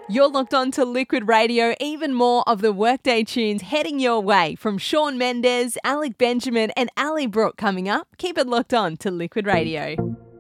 You're locked on to Liquid Radio. Even more of the Workday tunes heading your way from Shawn Mendes, Alec Benjamin and Ali Brooke coming up. Keep it locked on to Liquid Radio.